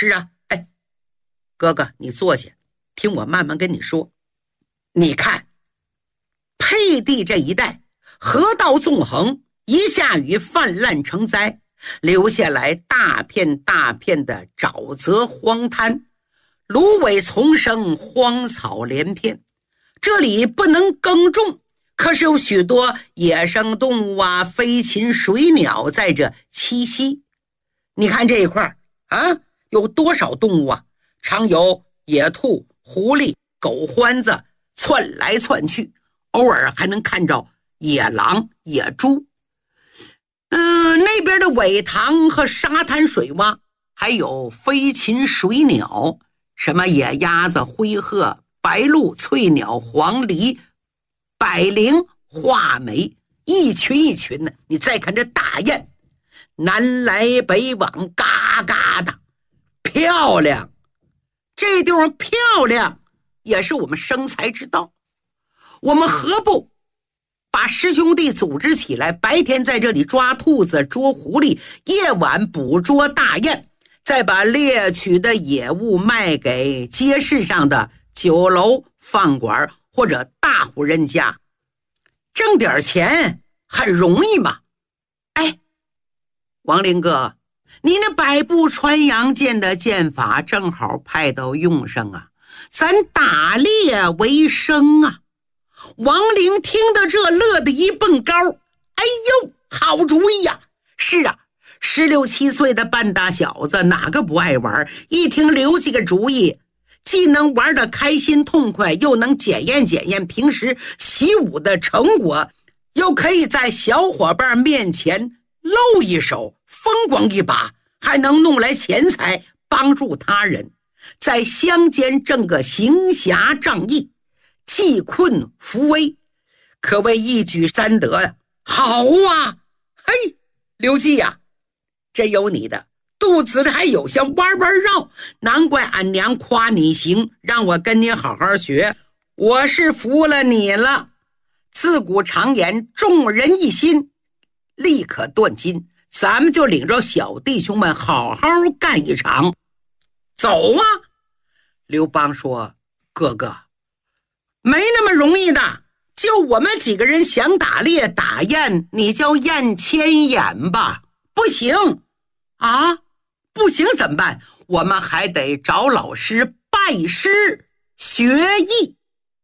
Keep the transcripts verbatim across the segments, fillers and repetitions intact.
是啊，哎，哥哥你坐下，听我慢慢跟你说。你看沛地这一带河道纵横，一下雨泛滥成灾，留下来大片大片的沼泽荒滩，芦苇丛生，荒草连片。这里不能耕种，可是有许多野生动物啊，飞禽水鸟在这栖息。你看这一块啊，有多少动物啊？常有野兔、狐狸、狗獾子窜来窜去，偶尔还能看着野狼、野猪。嗯，那边的苇塘和沙滩水洼，还有飞禽水鸟，什么野鸭子、灰鹤、白鹭、翠鸟、黄鹂、百灵、画眉，一群一群的。你再看这大雁，南来北往，嘎嘎的漂亮。这地方漂亮也是我们生财之道，我们何不把师兄弟组织起来，白天在这里抓兔子捉狐狸，夜晚捕捉大雁，再把猎取的野物卖给街市上的酒楼、饭馆或者大户人家，挣点钱很容易嘛。哎，王林哥，你那百步穿杨剑的剑法正好派到用上啊，咱打猎为生啊。王林听到这乐得一蹦高，哎呦，好主意呀！是啊，十六七岁的半大小子哪个不爱玩？一听留几个主意，既能玩得开心痛快，又能检验检验平时习武的成果，又可以在小伙伴面前露一手，风光一把，还能弄来钱财帮助他人，在乡间挣个行侠仗义，济困扶危，可谓一举三得呀！好啊，嘿，刘季呀、啊，真有你的，肚子里还有些弯弯绕，难怪俺娘夸你行，让我跟你好好学，我是服了你了。自古常言，众人一心，力可断金，咱们就领着小弟兄们好好干一场。走啊！刘邦说，哥哥，没那么容易的，就我们几个人想打猎打雁，你叫雁牵眼吧？不行啊，不行怎么办？我们还得找老师拜师学艺。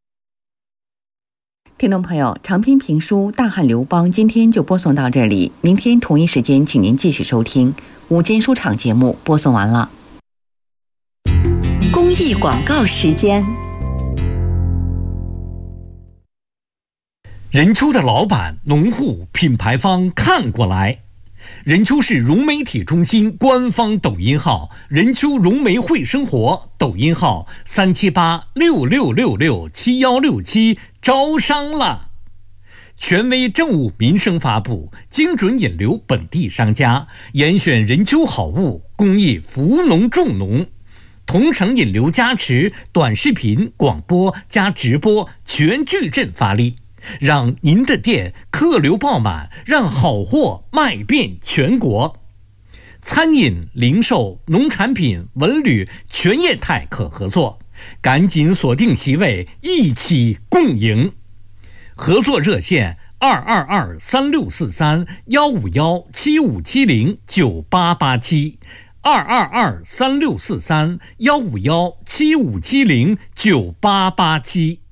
听众朋友，长篇评书《大汉刘邦》今天就播送到这里，明天同一时间请您继续收听午间书场节目，播送完了。 公益广告时间。 任丘的老板、农户、品牌方看过来。任丘市融媒体中心官方抖音号任丘融媒会生活，抖音号三七八六六六六七幺六七，招商了。权威政务民生发布，精准引流本地商家，严选任丘好物，公益扶农助农，同城引流加持，短视频、广播加直播全矩阵发力，让您的店客流爆满，让好货卖遍全国。餐饮、零售、农产品、文旅全业态可合作，赶紧锁定席位，一起共赢。合作热线二二二三六四三幺五幺七五七零九八八七。二二二三六四三幺五幺七五七零九八八七。